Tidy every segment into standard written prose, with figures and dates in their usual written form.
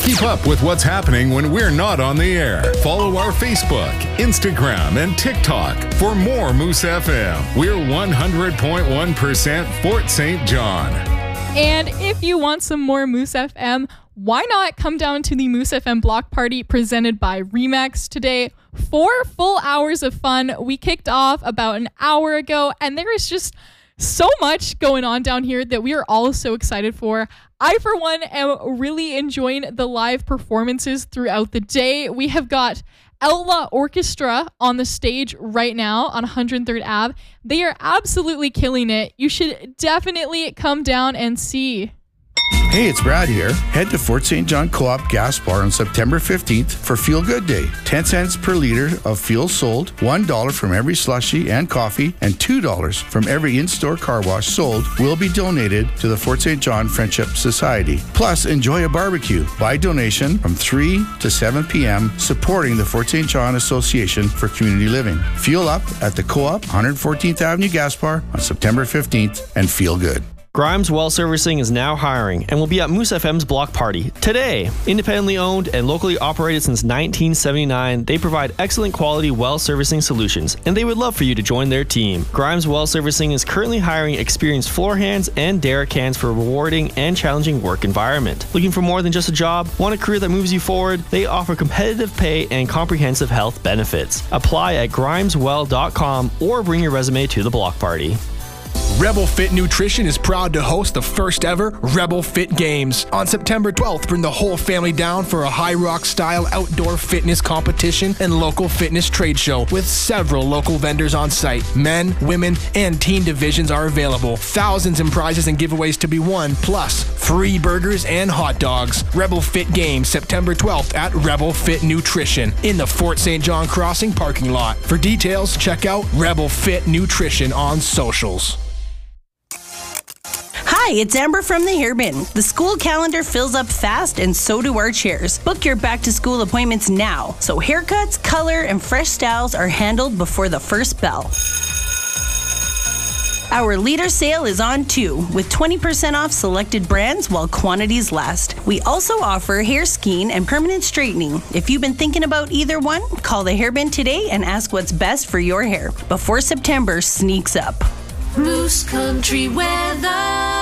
Keep up with what's happening when we're not on the air. Follow our Facebook, Instagram, and TikTok for more Moose FM. We're 100.1% Fort St. John. And if you want some more Moose FM, why not come down to the Moose FM block party presented by Remax today? 4 full hours of fun. We kicked off about an hour ago, and there is just so much going on down here that we are all so excited for. I, for one, am really enjoying the live performances throughout the day. We have got Outlaw Orchestra on the stage right now on 103rd Ave. They are absolutely killing it. You should definitely come down and see. Hey, it's Brad here. Head to Fort St. John Co-op Gas Bar on September 15th for Feel Good Day. 10 cents per liter of fuel sold, $1 from every slushie and coffee, and $2 from every in-store car wash sold will be donated to the Fort St. John Friendship Society. Plus, enjoy a barbecue by donation from 3 to 7 p.m. supporting the Fort St. John Association for Community Living. Fuel up at the Co-op 114th Avenue Gas Bar on September 15th and feel good. Grimes Well Servicing is now hiring and will be at Moose FM's block party today. Independently owned and locally operated since 1979, they provide excellent quality well servicing solutions, and they would love for you to join their team. Grimes Well Servicing is currently hiring experienced floor hands and derrick hands for a rewarding and challenging work environment. Looking for more than just a job? Want a career that moves you forward? They offer competitive pay and comprehensive health benefits. Apply at grimeswell.com or bring your resume to the block party. Rebel Fit Nutrition is proud to host the first ever Rebel Fit Games. On September 12th, bring the whole family down for a High Rock style outdoor fitness competition and local fitness trade show with several local vendors on site. Men, women, and teen divisions are available. Thousands in prizes and giveaways to be won, plus free burgers and hot dogs. Rebel Fit Games, September 12th at Rebel Fit Nutrition in the Fort St. John Crossing parking lot. For details, check out Rebel Fit Nutrition on socials. Hi, it's Amber from the Hairbin. The school calendar fills up fast, and so do our chairs. Book your back-to-school appointments now, so haircuts, color, and fresh styles are handled before the first bell. Our leader sale is on too, with 20% off selected brands while quantities last. We also offer hair skiing and permanent straightening. If you've been thinking about either one, call the Hairbin today and ask what's best for your hair before September sneaks up. Moose Country weather.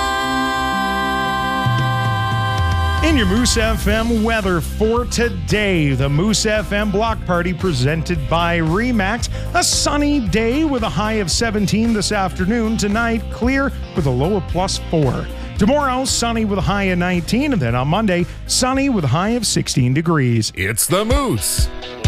In your Moose FM weather for today, the Moose FM block party presented by Remax. A sunny day with a high of 17 this afternoon. Tonight, clear with a low of +4. Tomorrow, sunny with a high of 19. And then on Monday, sunny with a high of 16 degrees. It's the Moose.